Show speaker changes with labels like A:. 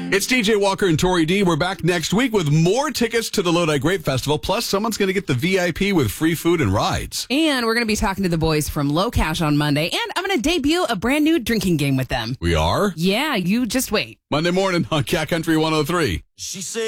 A: It's DJ Walker and Tori D. We're back next week with more tickets to the Lodi Grape Festival. Plus, someone's going to get the VIP with free food and rides.
B: And we're going to be talking to the boys from Low Cash on Monday. And I'm going to debut a brand new drinking game with them.
A: We are?
B: Yeah, you just wait.
A: Monday morning on Cat Country 103.
C: She said.